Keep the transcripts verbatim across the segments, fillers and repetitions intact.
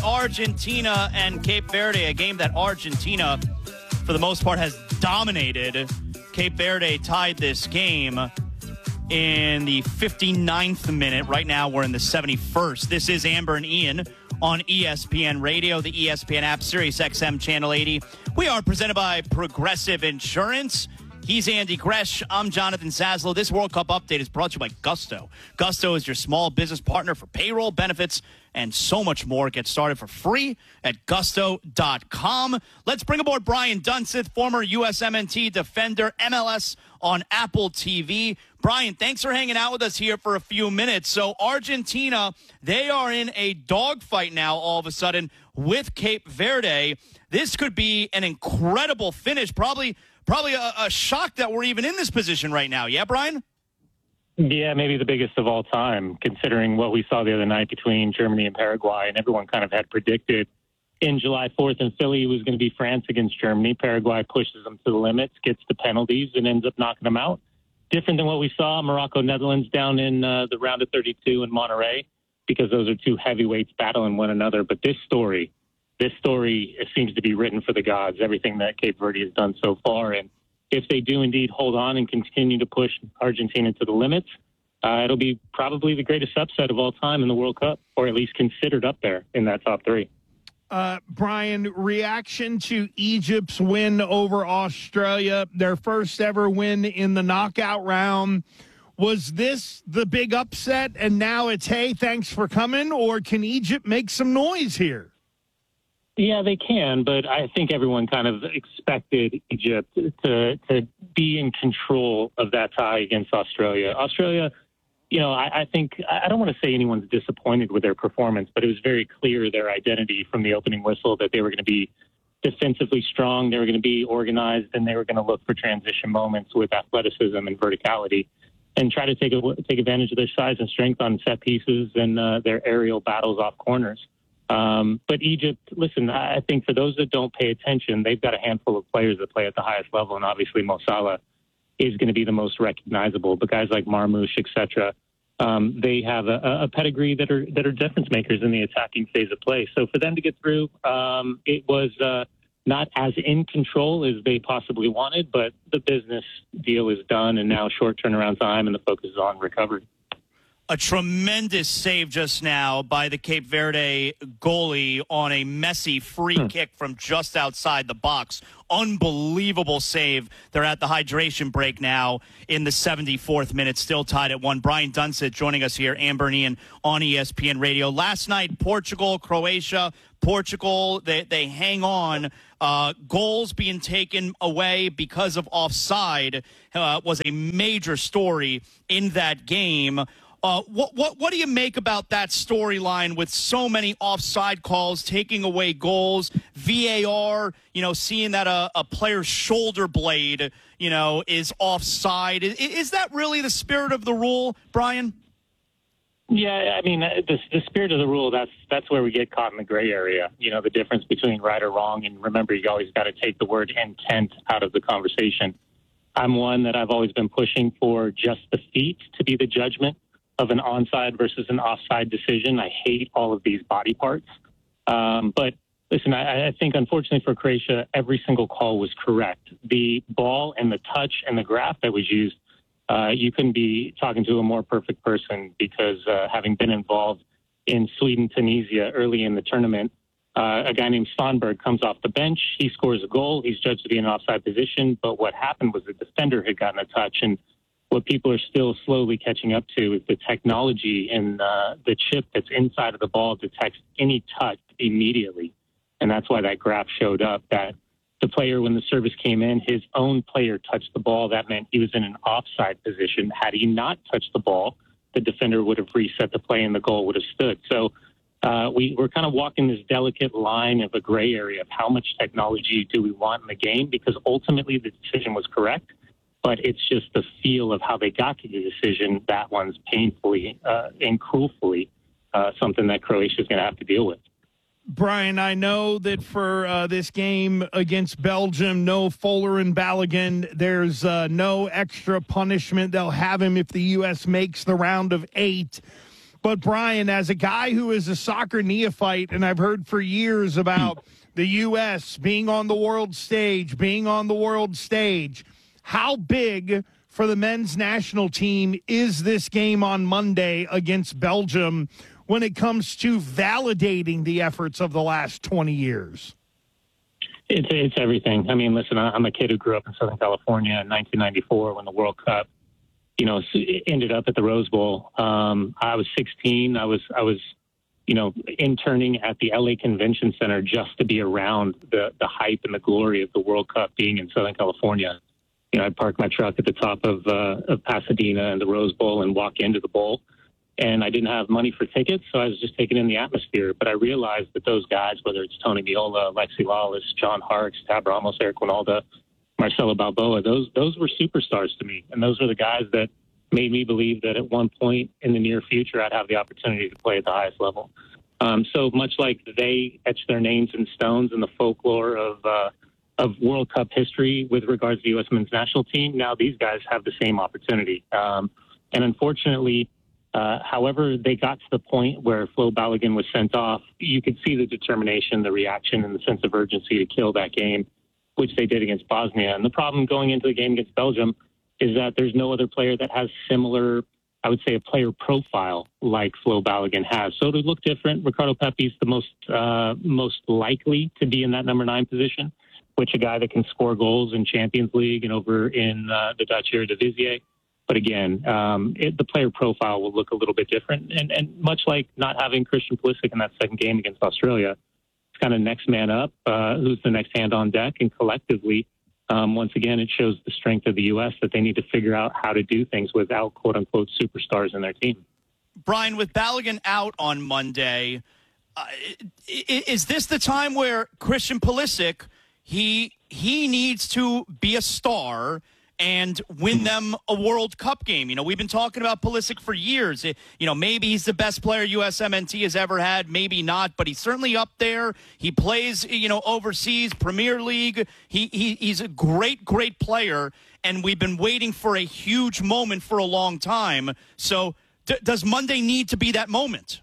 Argentina and Cape Verde, a game that Argentina, for the most part, has dominated. Cape Verde tied this game in the fifty-ninth minute. Right now, we're in the seventy-first. This is Amber and Ian on E S P N Radio, the E S P N app, Sirius X M Channel eighty. We are presented by Progressive Insurance. He's Andy Gresh. I'm Jonathan Saslow. This World Cup update is brought to you by Gusto. Gusto is your small business partner for payroll, benefits, and so much more. Get started for free at gusto dot com. Let's bring aboard Brian Dunseth, former U S M N T defender, M L S on Apple T V. Brian, thanks for hanging out with us here for a few minutes. So Argentina, they are in a dogfight now all of a sudden with Cape Verde. This could be an incredible finish, probably Probably a, a shock that we're even in this position right now. Yeah, Brian? Yeah, maybe the biggest of all time, considering what we saw the other night between Germany and Paraguay. And everyone kind of had predicted in July fourth in Philly it was going to be France against Germany. Paraguay pushes them to the limits, gets the penalties, and ends up knocking them out. Different than what we saw Morocco-Netherlands down in uh, the round of thirty-two in Monterrey, because those are two heavyweights battling one another. But this story... This story it seems to be written for the gods, everything that Cape Verde has done so far. And if they do indeed hold on and continue to push Argentina to the limits, uh, it'll be probably the greatest upset of all time in the World Cup, or at least considered up there in that top three. Uh, Brian, reaction to Egypt's win over Australia, their first ever win in the knockout round. Was this the big upset, and now it's, hey, thanks for coming, or can Egypt make some noise here? Yeah, they can, but I think everyone kind of expected Egypt to to be in control of that tie against Australia. Australia, you know, I, I think I don't want to say anyone's disappointed with their performance, but it was very clear their identity from the opening whistle that they were going to be defensively strong, they were going to be organized, and they were going to look for transition moments with athleticism and verticality, and try to take a, take advantage of their size and strength on set pieces and uh, their aerial battles off corners. Um, but Egypt, listen, I think for those that don't pay attention, they've got a handful of players that play at the highest level, and obviously Mo Salah is going to be the most recognizable. But guys like Marmoush, et cetera, um, they have a, a pedigree that are that are difference makers in the attacking phase of play. So for them to get through, um, it was uh, not as in control as they possibly wanted, but the business deal is done, and now short turnaround time, and the focus is on recovery. A tremendous save just now by the Cape Verde goalie on a messy free hmm. kick from just outside the box. Unbelievable save. They're at the hydration break now in the seventy-fourth minute, still tied at one. Brian Dunseth joining us here, Amber and Ian on E S P N Radio. Last night, Portugal, Croatia. Portugal, they, they hang on. Uh, goals being taken away because of offside uh, was a major story in that game. Uh, what what what do you make about that storyline with so many offside calls, taking away goals, V A R, you know, seeing that a, a player's shoulder blade, you know, is offside? Is, is that really the spirit of the rule, Brian? Yeah, I mean, the, the spirit of the rule, that's that's where we get caught in the gray area. You know, the difference between right or wrong. And remember, you always got to take the word intent out of the conversation. I'm one that I've always been pushing for just the feet to be the judgment of an onside versus an offside decision. I hate all of these body parts. Um, but listen, I, I think unfortunately for Croatia, every single call was correct. The ball and the touch and the graph that was used, uh, you couldn't be talking to a more perfect person, because uh, having been involved in Sweden, Tunisia early in the tournament, uh, a guy named Svanberg comes off the bench. He scores a goal. He's judged to be in an offside position. But what happened was the defender had gotten a touch, and what people are still slowly catching up to is the technology and uh, the chip that's inside of the ball detects any touch immediately. And that's why that graph showed up, that the player, when the service came in, his own player touched the ball. That meant he was in an offside position. Had he not touched the ball, the defender would have reset the play and the goal would have stood. So uh, we, we're kind of walking this delicate line of a gray area of how much technology do we want in the game, because ultimately the decision was correct. But it's just the feel of how they got to the decision. That one's painfully uh, and cruelly uh, something that Croatia is going to have to deal with. Brian, I know that for uh, this game against Belgium, no Fuller and Balogun, there's uh, no extra punishment. They'll have him if the U S makes the round of eight. But, Brian, as a guy who is a soccer neophyte, and I've heard for years about the U S being on the world stage, being on the world stage, how big for the men's national team is this game on Monday against Belgium when it comes to validating the efforts of the last twenty years? It's it's everything. I mean, listen, I'm a kid who grew up in Southern California in nineteen ninety-four when the World Cup, you know, ended up at the Rose Bowl. Um, I was sixteen. I was I was, you know, interning at the L A Convention Center just to be around the the hype and the glory of the World Cup being in Southern California. You know, I'd park my truck at the top of uh, of Pasadena and the Rose Bowl and walk into the bowl. And I didn't have money for tickets, so I was just taking in the atmosphere. But I realized that those guys, whether it's Tony Meola, Lexi Lawless, John Harkes, Tab Ramos, Eric Winalda, Marcelo Balboa, those those were superstars to me. And those were the guys that made me believe that at one point in the near future, I'd have the opportunity to play at the highest level. Um, so much like they etched their names in stones in the folklore of uh, of World Cup history with regards to the U S men's national team, now these guys have the same opportunity. Um, and unfortunately, Uh, however, they got to the point where Flo Balogun was sent off. You could see the determination, the reaction, and the sense of urgency to kill that game, which they did against Bosnia. And the problem going into the game against Belgium is that there's no other player that has similar, I would say, a player profile like Flo Balogun has. So to look different, Ricardo Pepi's the most uh, most likely to be in that number nine position, which a guy that can score goals in Champions League and over in uh, the Dutch Eredivisie. But again, um, it, the player profile will look a little bit different. And, and much like not having Christian Pulisic in that second game against Australia, it's kind of next man up, uh, who's the next hand on deck. And collectively, um, once again, it shows the strength of the U S that they need to figure out how to do things without quote-unquote superstars in their team. Brian, with Balogun out on Monday, uh, is this the time where Christian Pulisic, he he needs to be a star and win them a World Cup game? You know, we've been talking about Pulisic for years. It, you know, maybe he's the best player U S M N T has ever had, maybe not, but he's certainly up there. He plays, you know, overseas, Premier League. He, he He's a great, great player, and we've been waiting for a huge moment for a long time. So d- does Monday need to be that moment?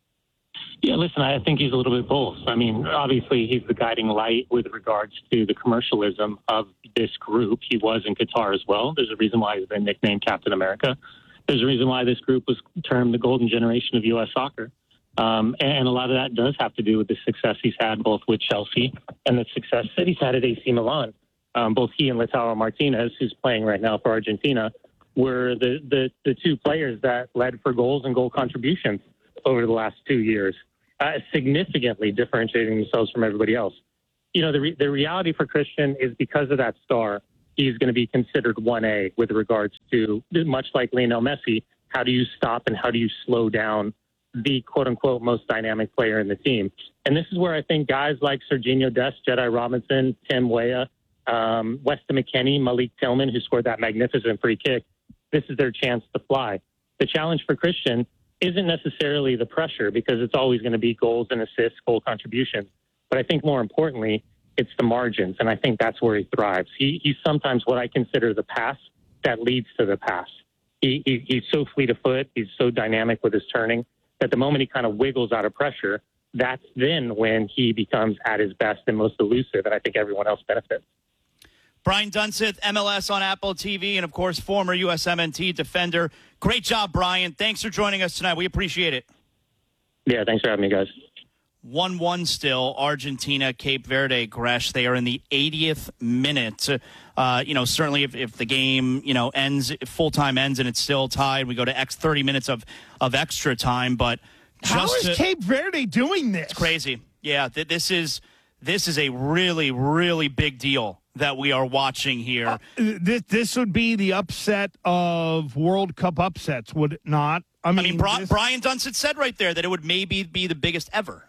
Yeah, listen, I think he's a little bit both. I mean, obviously, he's the guiding light with regards to the commercialism of this group. He was in Qatar as well. There's a reason why he's been nicknamed Captain America. There's a reason why this group was termed the golden generation of U S soccer. Um, and a lot of that does have to do with the success he's had both with Chelsea and the success that he's had at A C Milan. Um, both he and Lautaro Martinez, who's playing right now for Argentina, were the, the, the two players that led for goals and goal contributions over the last two years. Uh, significantly differentiating themselves from everybody else. You know, the re- the reality for Christian is because of that star, he's going to be considered one A with regards to, much like Lionel Messi, how do you stop and how do you slow down the quote-unquote most dynamic player in the team? And this is where I think guys like Serginho Dest, Jedi Robinson, Tim Weah, um, Weston McKennie, Malik Tillman, who scored that magnificent free kick, this is their chance to fly. The challenge for Christian isn't necessarily the pressure, because it's always going to be goals and assists, goal contributions. But I think more importantly, it's the margins, and I think that's where he thrives. He, he's sometimes what I consider the pass that leads to the pass. He, he, he's so fleet of foot, he's so dynamic with his turning, that the moment he kind of wiggles out of pressure, that's then when he becomes at his best and most elusive, and I think everyone else benefits. Brian Dunseth, M L S on Apple T V, and, of course, former U S M N T defender. Great job, Brian. Thanks for joining us tonight. We appreciate it. Yeah, thanks for having me, guys. one one still, Argentina, Cape Verde, Gresh. They are in the eightieth minute. Uh, you know, certainly if, if the game, you know, ends, full-time ends and it's still tied, we go to X thirty minutes of, of extra time. But just How is to, Cape Verde doing this? It's crazy. Yeah, th- this is this is a really, really big deal that we are watching here. Uh, this, this would be the upset of World Cup upsets, would it not? I mean, I mean Bri- this, Brian Dunseth said right there that it would maybe be the biggest ever.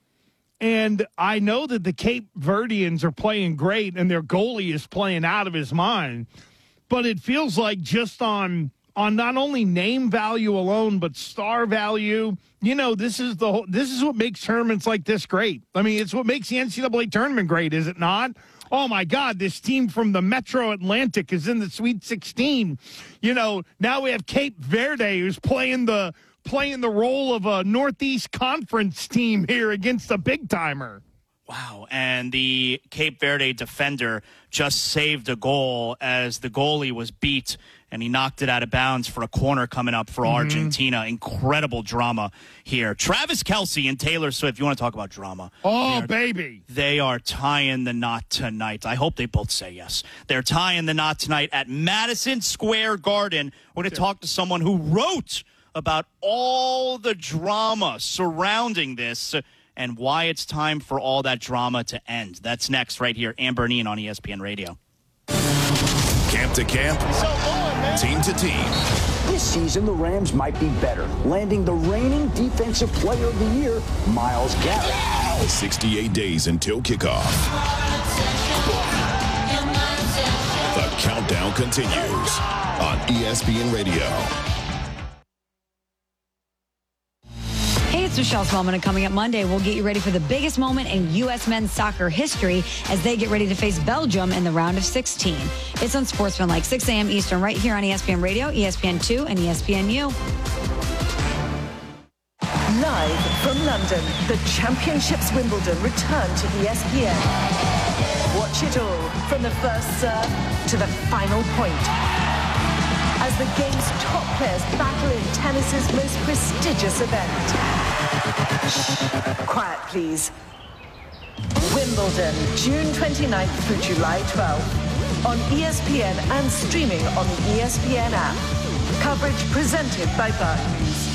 And I know that the Cape Verdeans are playing great and their goalie is playing out of his mind. But it feels like just on on not only name value alone, but star value, you know, this is the whole, this is what makes tournaments like this great. I mean, it's what makes the N C double A tournament great, is it not? Oh, my God, this team from the Metro Atlantic is in the Sweet sixteen. You know, now we have Cape Verde who's playing the playing the role of a Northeast Conference team here against a big-timer. Wow, and the Cape Verde defender just saved a goal as the goalie was beat, and he knocked it out of bounds for a corner coming up for mm-hmm. Argentina. Incredible drama here. Travis Kelce and Taylor Swift, you want to talk about drama? Oh, they are, baby. They are tying the knot tonight. I hope they both say yes. They're tying the knot tonight at Madison Square Garden. We're going to talk to someone who wrote about all the drama surrounding this and why it's time for all that drama to end. That's next right here. Amber and Ian on E S P N Radio. Camp to camp, so on, team to team. This season, the Rams might be better, landing the reigning Defensive Player of the Year, Myles Garrett. sixty-eight days until kickoff. The countdown continues on E S P N Radio. Hey, it's Michelle Smallman, and coming up Monday, we'll get you ready for the biggest moment in U S men's soccer history as they get ready to face Belgium in the round of sixteen. It's on Sportsmanlike, six a.m. Eastern, right here on E S P N Radio, E S P N two, and E S P N U. Live from London, the Championships Wimbledon return to E S P N. Watch it all from the first serve to the final point, as the game's top players battle in tennis's most prestigious event. Shh, quiet, please. Wimbledon, June twenty-ninth through July twelfth, on E S P N and streaming on the E S P N app. Coverage presented by Barclays.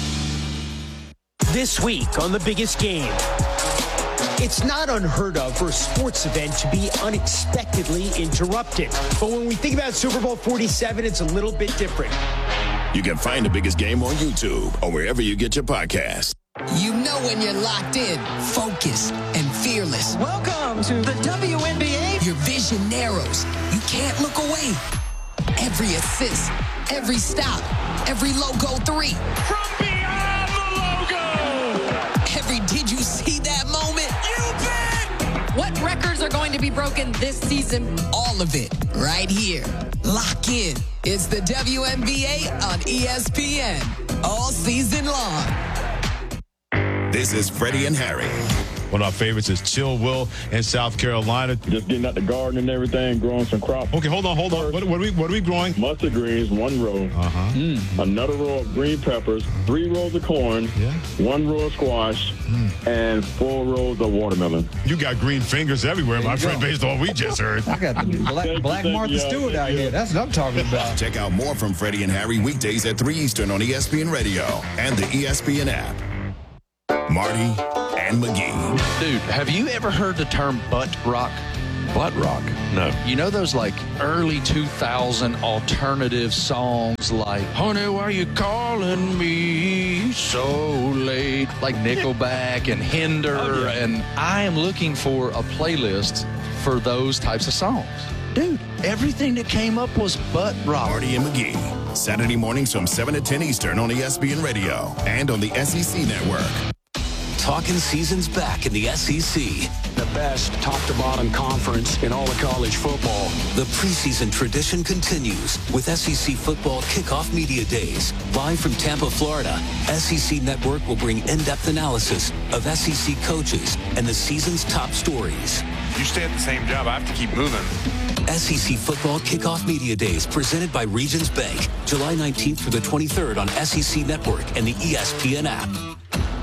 This week on The Biggest Game. It's not unheard of for a sports event to be unexpectedly interrupted. But when we think about Super Bowl forty-seven, it's a little bit different. You can find The Biggest Game on YouTube or wherever you get your podcasts. You know when you're locked in, focused, and fearless. Welcome to the W N B A. Your vision narrows. You can't look away. Every assist, every stop, every logo three. From beyond the logo. Every did you see that moment? You bet. What records are going to be broken this season? All of it right here. Lock in. It's the W N B A on E S P N. All season long. This is Freddie and Harry. One of our favorites is Chill Will in South Carolina. Just getting out the garden and everything, growing some crops. Okay, hold on, hold on. What, what, are, we, what are we growing? Mustard greens, one row. Uh-huh. Mm. Another row of green peppers, three rows of corn, yeah. one row of squash, mm. and four rows of watermelon. You got green fingers everywhere, my friend, based on what we just heard. I got the black, black Martha yeah, Stewart out here. That's what I'm talking about. Check out more from Freddie and Harry weekdays at three Eastern on E S P N Radio and the E S P N app. Marty and McGee. Dude, have you ever heard the term butt rock? Butt rock? No. You know those like early two thousand alternative songs like, honey, why you calling me so late? Like Nickelback and Hinder. Oh, yeah. And I am looking for a playlist for those types of songs. Dude, everything that came up was butt rock. Marty and McGee. Saturday mornings from seven to ten Eastern on E S P N Radio and on the S E C Network. Talking season's back in the S E C. The best top-to-bottom conference in all of college football. The preseason tradition continues with S E C Football Kickoff Media Days. Live from Tampa, Florida, S E C Network will bring in-depth analysis of S E C coaches and the season's top stories. You stay at the same job, I have to keep moving. S E C Football Kickoff Media Days presented by Regions Bank. July nineteenth through the twenty-third on S E C Network and the E S P N app.